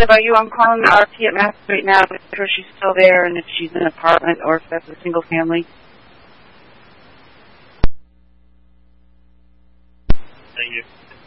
Deb, are you on calling the RP at Mass right now? If she's still there and if she's in an apartment or if that's a single family? Thank you.